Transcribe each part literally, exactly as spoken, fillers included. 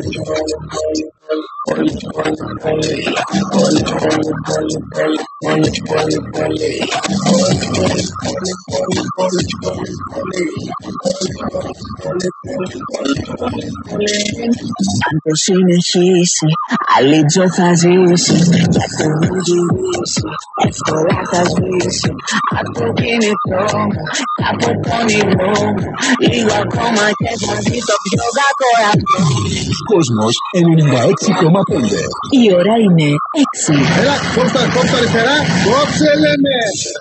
Αν το συνεχίσει, άλλη τζο θα ζήσει. Και αυτό μην γυρίσει, εύκολα θα σβήσει. Από το κινητό μου, από το όνειρό μου. Λίγο ακόμα και θα δει το πιο κακό αυτό. Κόσμος ενενήντα έξι κόμμα πέντε. Η ώρα είναι έξι. Έλα, κόψτε, κόψτε αριστερά, κόψε λέμε.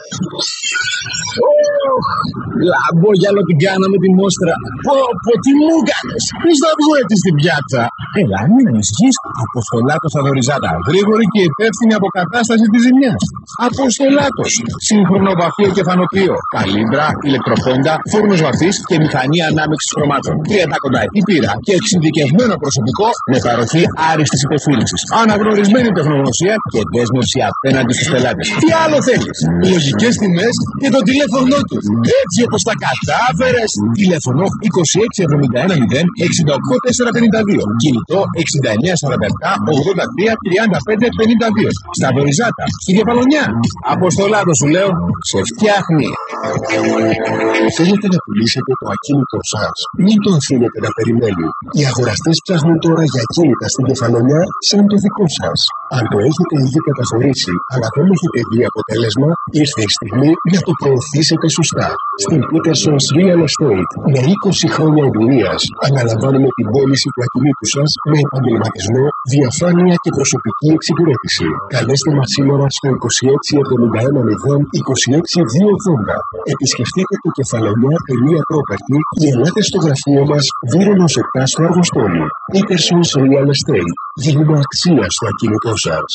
Λάμπο γυαλό την κάναμε τη μόστρα. Πω, πω, τι μου κάνεις. Πεις θα βγω έτσι στην πιάτσα. Έλα, μην ανησυχείς. Αποστολάτος Αδωριζάτα. Γρήγορη και υπεύθυνη αποκατάσταση της ζημιάς. Αποστολάτος. Σύγχρονο βαφείο και φανοποιείο. Καλύμπρα, ηλεκτροπόντα, φούρνος βαφής και μηχανή ανάμειξης χρωμάτων. τριάντα κονταετή πείρα και εξειδικευμένο προσωπικό με παροχή άριστης υποφίλησης. Αναγνωρισμένη τεχνογνωσία και δέσμευση απέναντι στους πελάτες. Τι άλλο θέλεις. Λογικές τιμές και το τηλέφωνο του. Έτσι όπως τα κατάφερες. Τηλέφωνο είκοσι έξι εβδομήντα ένα μηδέν εξήντα οκτώ τετρακόσια πενήντα δύο. Κινητό εξήντα εννέα σαράντα επτά ογδόντα τρία τριάντα πέντε πενήντα δύο. Στα Δωριζάτα, στη Διαπαλωνιά. Αποστολάτο σου λέω, σε φτιάχνει. Θέλετε να πουλήσετε το ακίνητο σας? Μην το αφήνετε να περιμένει. Οι αγοραστές ψάχνουν τώρα για ακίνητα στην Κεφαλονιά σαν το δικό σας. Αν το έχετε ήδη καταχωρήσει, αλλά δεν έχετε δει αποτέλεσμα, ήρθε η στιγμή να το προωθήσετε σωστά. Στην Peterson's Real Estate, με είκοσι χρόνια εμπειρίας, αναλαμβάνουμε την πώληση του ακινήτου σας με επαγγελματισμό, διαφάνεια και προσωπική εξυπηρέτηση. Καλέστε μας σήμερα στο είκοσι έξι εβδομήντα ένα μηδέν είκοσι έξι δύο ογδόντα. Επισκεφτείτε το κεφαλονιά τελεία property ή ελάτε στο γραφείο μας Βύρονος επτά στο Αργοστόλι. Peterson's Real Estate. Δίνουμε αξία στο ακίνητό σας.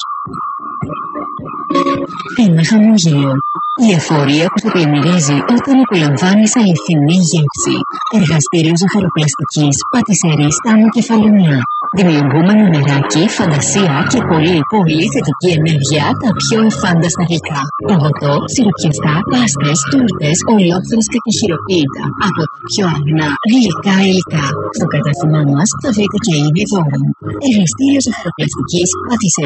Ένα χαμόγελο. Η εφορία που σε πλημμυρίζει όταν απολαμβάνεις αληθινή γεύση. Εργαστήριο ζαχαροπλαστικής, πατησερής Τάμου Κεφαλονιά. Δημιουργούμε νεράκι, φαντασία και πολύ πολύ θετική ενέργεια τα πιο εφάνταστα γλυκά. Παγωτό, σιροπιαστά, πάστες, τούρτες, ολόφρυσκα και χειροποίητα. Από τα πιο αγνά γλυκά υλικά. Στο κατάστημά μας θα βρείτε και είδη δώρων. Εργαστήριο ζαχαροπλαστικής, πατησερής